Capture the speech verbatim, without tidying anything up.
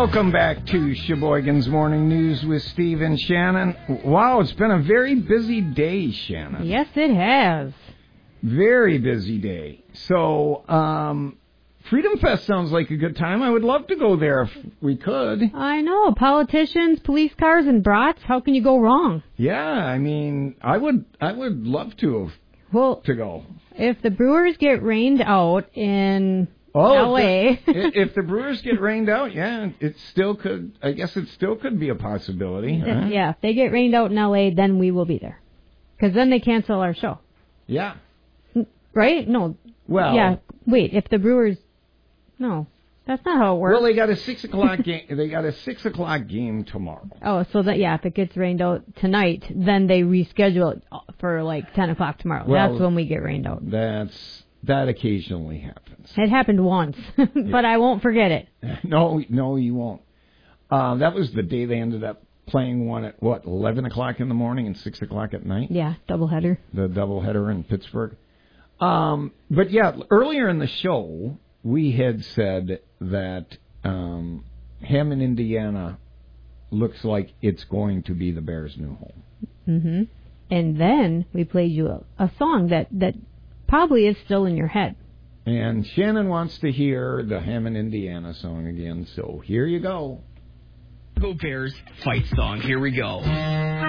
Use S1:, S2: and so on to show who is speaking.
S1: Welcome back to Sheboygan's Morning News with Steve and Shannon. Wow, it's been a very busy day, Shannon.
S2: Yes, it has.
S1: Very busy day. So, um, Freedom Fest sounds like a good time. I would love to go there if we could.
S2: I know. Politicians, police cars, and brats. How can you go wrong?
S1: Yeah, I mean, I would I would love to
S2: well,
S1: to go.
S2: If the Brewers get rained out in
S1: oh,
S2: L A
S1: If the, if the Brewers get rained out, yeah, it still could, I guess it still could be a possibility. Huh?
S2: Yeah, if they get rained out in L A, then we will be there. Because then they cancel our show.
S1: Yeah.
S2: Right? No.
S1: Well.
S2: Yeah, wait, if the Brewers... No, that's not how it works.
S1: Well, they got a six o'clock game. They got a six o'clock game tomorrow.
S2: Oh, so that yeah, if it gets rained out tonight, then they reschedule it for like ten o'clock tomorrow. Well, that's when we get rained out.
S1: That's that occasionally happens.
S2: It happened once, but yeah. I won't forget it.
S1: No, no, you won't. Uh, that was the day they ended up playing one at what eleven o'clock in the morning and six o'clock at night.
S2: Yeah, doubleheader.
S1: The doubleheader in Pittsburgh. Um, but yeah, earlier in the show, we had said that um, Hammond, Indiana, looks like it's going to be the Bears' new home.
S2: Mm-hmm. And then we played you a, a song that, that probably is still in your head.
S1: And Shannon wants to hear the Hammond, Indiana song again, so here you go.
S3: Go Bears fight song. Here we go.